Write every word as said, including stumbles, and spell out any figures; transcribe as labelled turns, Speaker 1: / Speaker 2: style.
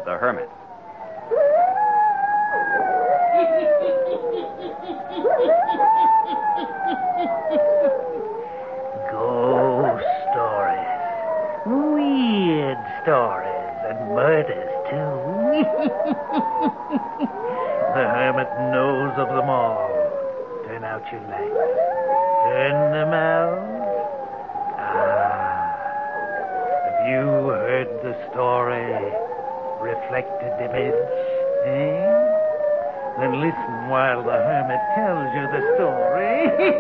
Speaker 1: the Hermit.
Speaker 2: Ghost stories. Weird stories. And murders, too. The Hermit knows of them all. Turn out your lights. Turn them out. Ah. Have you heard the story? Reflected image, eh? Then listen while the Hermit tells you the story.